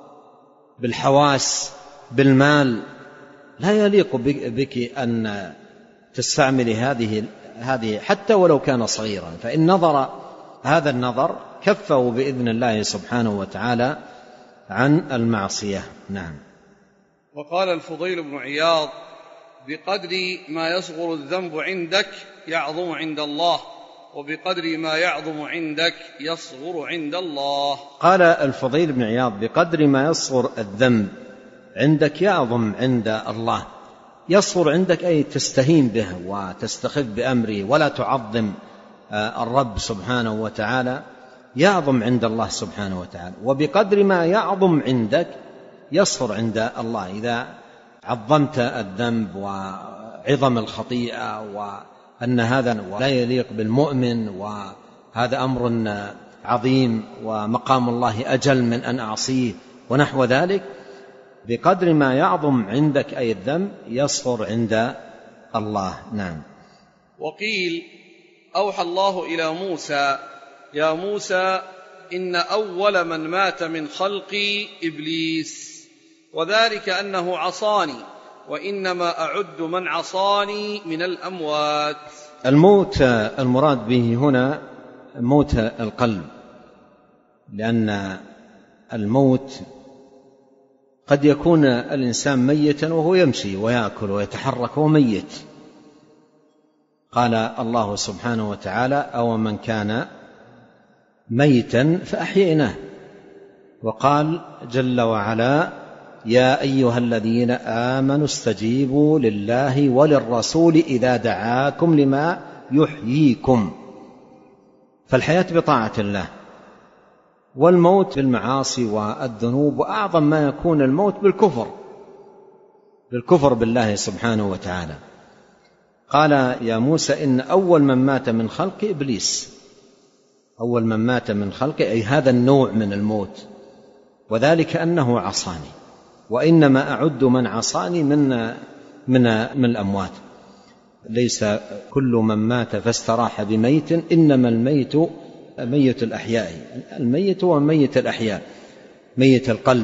بالحواس، بالمال. لا يليق بك أن تستعمل هذه هذه حتى ولو كان صغيرا. فإن نظر هذا النظر كفه بإذن الله سبحانه وتعالى عن المعصية. نعم. وقال الفضيل بن عياض بقدر ما يصغر الذنب عندك يعظم عند الله، وبقدر ما يعظم عندك يصغر عند الله. قال الفضيل بن عياض بقدر ما يصغر الذنب عندك يعظم عند الله. يصغر عندك أي تستهين به وتستخف بأمره ولا تعظم الرب سبحانه وتعالى، يعظم عند الله سبحانه وتعالى. وبقدر ما يعظم عندك يصغر عند الله. إذا عظمت الذنب وعظم الخطيئة وأن هذا لا يليق بالمؤمن وهذا أمر عظيم ومقام الله أجل من أن أعصيه ونحو ذلك، بقدر ما يعظم عندك أي الذنب يصغر عند الله. نعم. وقيل أوحى الله إلى موسى يا موسى إن أول من مات من خلقي إبليس، وذلك أنه عصاني، وإنما أعد من عصاني من الأموات. الموت المراد به هنا موت القلب، لأن الموت قد يكون الإنسان ميتا وهو يمشي ويأكل ويتحرك وهو ميت. قال الله سبحانه وتعالى أو من كان ميتا فأحييناه. وقال جل وعلا يا أيها الذين آمنوا استجيبوا لله وللرسول إذا دعاكم لما يحييكم. فالحياة بطاعة الله، والموت بالمعاصي والذنوب، وأعظم ما يكون الموت بالكفر بالكفر بالله سبحانه وتعالى. قال يا موسى إن أول من مات من خلق إبليس، أول من مات من خلق أي هذا النوع من الموت، وذلك أنه عصاني، وإنما أعد من عصاني من من من الأموات. ليس كل من مات فاستراح بميت، إنما الميت ميت الأحياء، الميت هو ميت الأحياء، ميت القلب.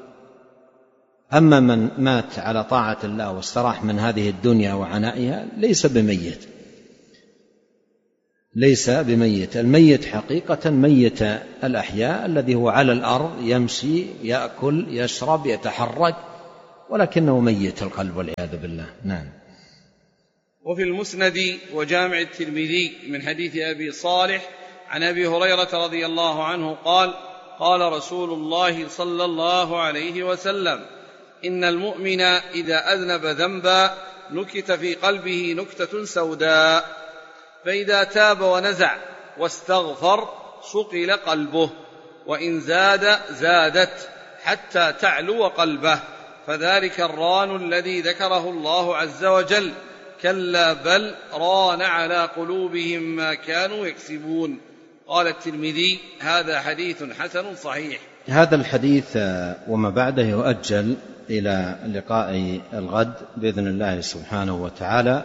أما من مات على طاعة الله واستراح من هذه الدنيا وعنائها ليس بميت. ليس بميت. الميت حقيقة ميت الأحياء الذي هو على الأرض يمشي يأكل يشرب يتحرك، ولكنه ميت القلب والعياذ بالله. نعم. وفي المسند وجامع الترمذي من حديث أبي صالح عن أبي هريرة رضي الله عنه قال: قال رسول الله صلى الله عليه وسلم: إن المؤمن إذا أذنب ذنبا نكت في قلبه نكتة سوداء، فإذا تاب ونزع واستغفر صقل قلبه، وإن زاد زادت حتى تعلو قلبه، فذلك الران الذي ذكره الله عز وجل، كلا بل ران على قلوبهم ما كانوا يكسبون. قال الترمذي: هذا حديث حسن صحيح. هذا الحديث وما بعده يؤجل إلى لقاء الغد بإذن الله سبحانه وتعالى،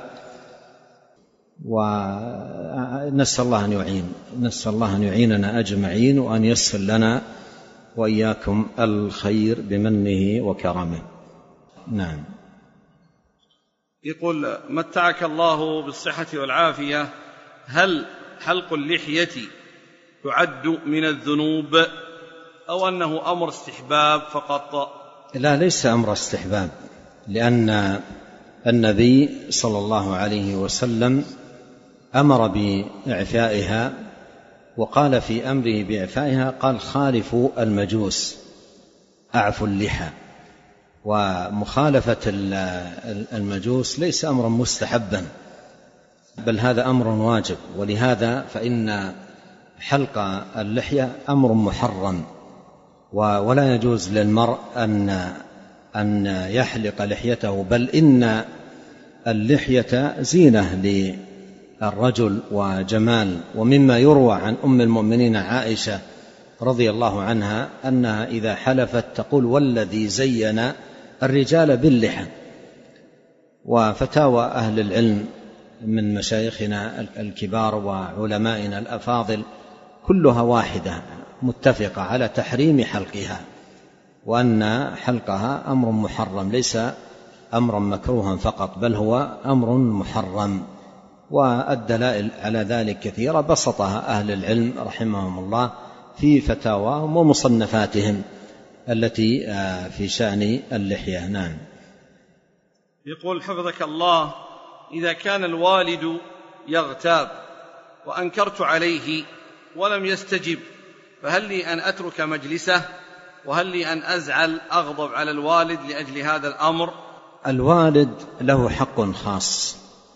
ونسأل الله أن يعين نسأل الله أن يعيننا أجمعين، وأن يسر لنا وإياكم الخير بمنه وكرمه. نعم. يقول: متعك الله بالصحة والعافية، هل حلق اللحية يعد من الذنوب أو أنه أمر استحباب فقط؟ لا، ليس أمر استحباب، لأن النبي صلى الله عليه وسلم أمر بإعفائها، وقال في أمره بإعفائها قال: خالفوا المجوس أعفوا اللحى. ومخالفة المجوس ليس أمرا مستحبا، بل هذا أمر واجب. ولهذا فإن حلق اللحية أمر محرم، ولا يجوز للمرء أن أن يحلق لحيته، بل إن اللحية زينة للرجل وجمال. ومما يروى عن أم المؤمنين عائشة رضي الله عنها أنها إذا حلفت تقول: والذي زين الرجال باللحى. وفتاوى أهل العلم من مشايخنا الكبار وعلمائنا الأفاضل كلها واحدة، متفقة على تحريم حلقها، وأن حلقها أمر محرم، ليس أمرا مكروها فقط، بل هو أمر محرم. والدلائل على ذلك كثيرة بسطها أهل العلم رحمهم الله في فتاواهم ومصنفاتهم التي في شأن اللحية. نعم. يقول: حفظك الله، إذا كان الوالد يغتاب وأنكرت عليه ولم يستجب، فهل لي أن أترك مجلسه؟ وهل لي أن أزعل أغضب على الوالد لأجل هذا الأمر؟ الوالد له حق خاص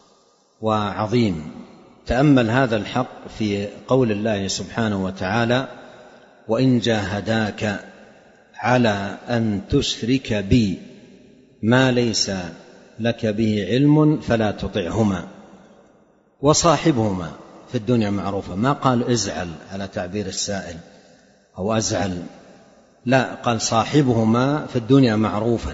وعظيم. تأمل هذا الحق في قول الله سبحانه وتعالى: وإن جاهداك على أن تشرك بي ما ليس لك به علم فلا تطعهما وصاحبهما في الدنيا معروفة. ما قال ازعل على تعبير السائل أو أزعل، لا، قال صاحبهما في الدنيا معروفا.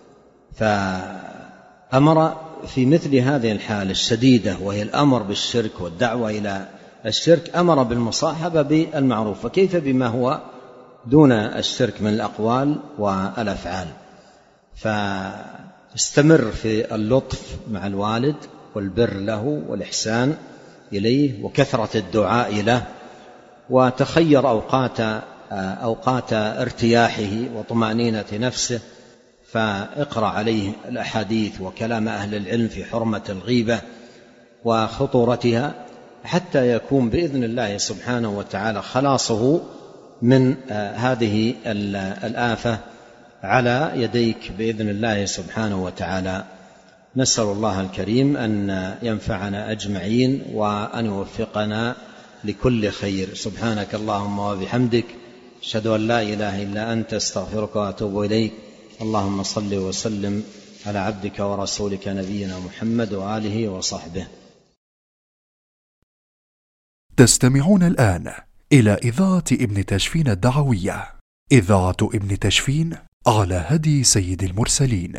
فأمر في مثل هذه الحالة الشديدة وهي الأمر بالشرك والدعوة إلى الشرك، أمر بالمصاحبة بالمعروف، فكيف بما هو دون الشرك من الأقوال والأفعال؟ فاستمر في اللطف مع الوالد والبر له والإحسان إليه وكثرة الدعاء له، وتخير أوقات أوقات ارتياحه وطمأنينة نفسه، فاقرأ عليه الأحاديث وكلام أهل العلم في حرمة الغيبة وخطورتها، حتى يكون بإذن الله سبحانه وتعالى خلاصه من هذه الآفة على يديك بإذن الله سبحانه وتعالى. نسأل الله الكريم أن ينفعنا أجمعين وأن يوفقنا لكل خير. سبحانك اللهم وبحمدك، أشهد أن لا إله إلا أنت، استغفرك وأتوب إليك. اللهم صل وسلم على عبدك ورسولك نبينا محمد وآله وصحبه. تستمعون الآن إلى إذاعة ابن تشفين الدعوية، إذاعة ابن تشفين على هدي سيد المرسلين.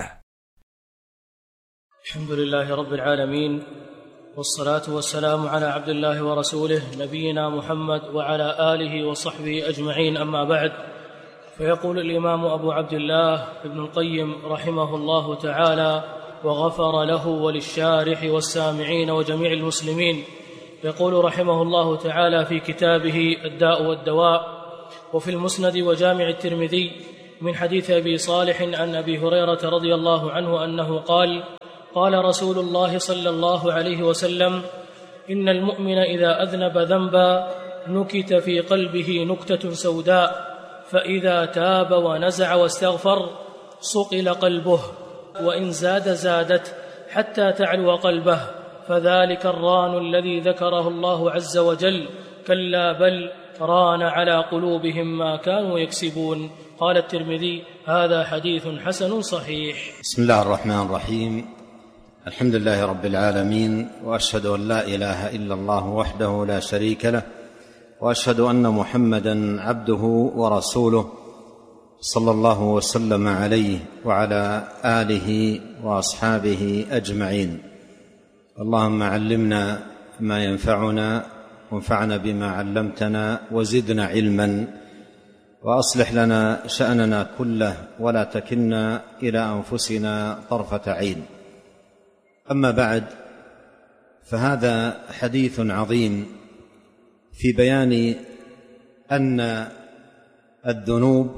الحمد لله رب العالمين، والصلاة والسلام على عبد الله ورسوله نبينا محمد وعلى آله وصحبه أجمعين، أما بعد. فيقول الإمام أبو عبد الله ابن القيم رحمه الله تعالى وغفر له وللشارح والسامعين وجميع المسلمين: يقول رحمه الله تعالى في كتابه الداء والدواء: وفي المسند وجامع الترمذي من حديث أبي صالح عن أبي هريرة رضي الله عنه أنه قال: قال رسول الله صلى الله عليه وسلم: إن المؤمن إذا أذنب ذنبا نكت في قلبه نكتة سوداء، فإذا تاب ونزع واستغفر صقل قلبه، وإن زاد زادت حتى تعلو قلبه، فذلك الران الذي ذكره الله عز وجل، كلا بل ران على قلوبهم ما كانوا يكسبون. قال الترمذي: هذا حديث حسن صحيح. بسم الله الرحمن الرحيم. الحمد لله رب العالمين، وأشهد أن لا إله إلا الله وحده لا شريك له، وأشهد أن محمدًا عبده ورسوله، صلى الله وسلم عليه وعلى آله وأصحابه أجمعين. اللهم علمنا ما ينفعنا، وانفعنا بما علمتنا، وزدنا علما، وأصلح لنا شأننا كله، ولا تكلنا إلى أنفسنا طرفة عين. أما بعد، فهذا حديث عظيم في بيان أن الذنوب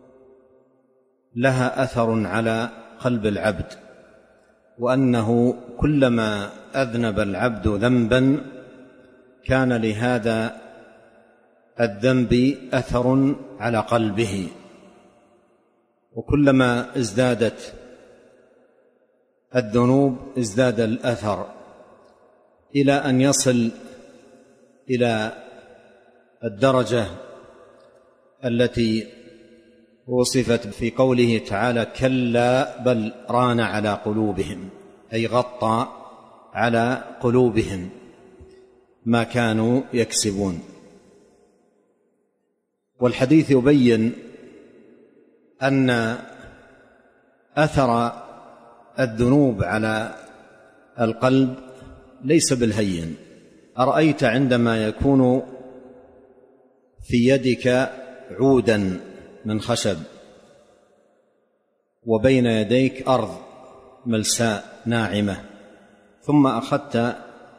لها أثر على قلب العبد، وأنه كلما أذنب العبد ذنبا كان لهذا الذنب أثر على قلبه، وكلما ازدادت الذنوب ازداد الأثر، إلى أن يصل إلى الدرجة التي وصفت في قوله تعالى: كلا بل ران على قلوبهم، أي غطى على قلوبهم ما كانوا يكسبون. والحديث يبين أن أثر الذنوب على القلب ليس بالهين. أرأيت عندما يكون في يدك عودا من خشب، وبين يديك أرض ملساء ناعمة، ثم أخذت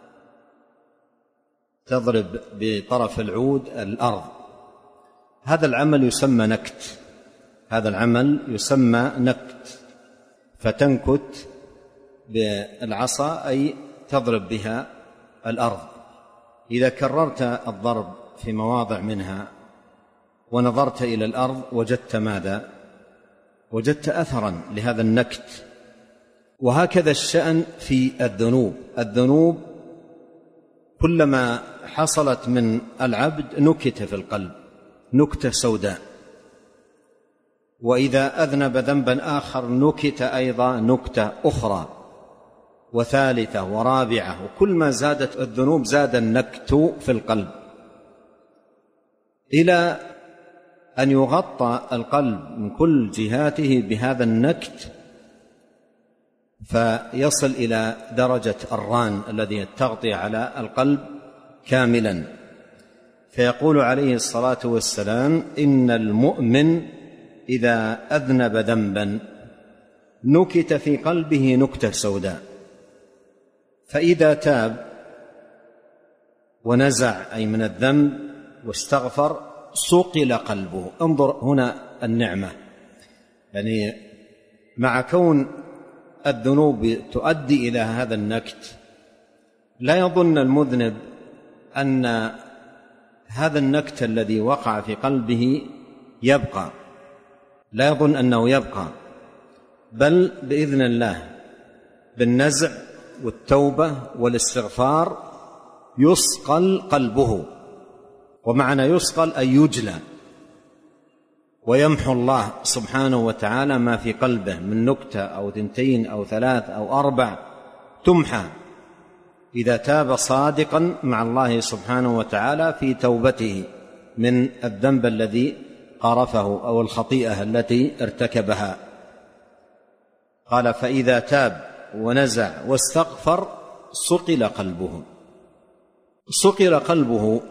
تضرب بطرف العود الأرض، هذا العمل يسمى نكت، هذا العمل يسمى نكت، فتنكت بالعصا أي تضرب بها الأرض. إذا كررت الضرب في مواضع منها ونظرت إلى الأرض وجدت ماذا؟ وجدت أثرا لهذا النكت. وهكذا الشأن في الذنوب، الذنوب كلما حصلت من العبد نكت في القلب نكتة سوداء، وإذا أذنب ذنبا آخر نكت أيضا نكتة أخرى وثالثة ورابعة، وكل ما زادت الذنوب زاد النكت في القلب، إلى أن يغطى القلب من كل جهاته بهذا النكت، فيصل إلى درجة الران الذي تغطي على القلب كاملا. فيقول عليه الصلاة والسلام: إن المؤمن إذا أذنب ذنبا نكت في قلبه نكتة سوداء، فإذا تاب ونزع أي من الذنب واستغفر صقل قلبه. انظر هنا النعمة، يعني مع كون الذنوب تؤدي إلى هذا النكت، لا يظن المذنب أن هذا النكت الذي وقع في قلبه يبقى، لا يظن أنه يبقى، بل بإذن الله بالنزع والتوبة والاستغفار يصقل قلبه. ومعنى يصقل أي يجلى، ويمحو الله سبحانه وتعالى ما في قلبه من نكتة أو ثنتين أو ثلاث أو أربع، تمحى إذا تاب صادقا مع الله سبحانه وتعالى في توبته من الذنب الذي قارفه أو الخطيئة التي ارتكبها. قال: فإذا تاب ونزع واستغفر صقل قلبه. صقل قلبه.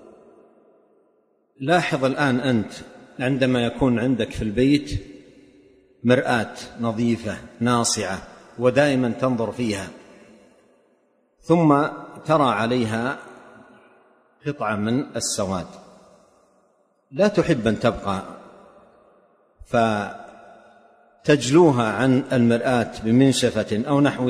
لاحظ الآن أنت عندما يكون عندك في البيت مرآة نظيفة ناصعة ودائما تنظر فيها، ثم ترى عليها قطعة من السواد لا تحب أن تبقى، فتجلوها عن المرآة بمنشفة أو نحو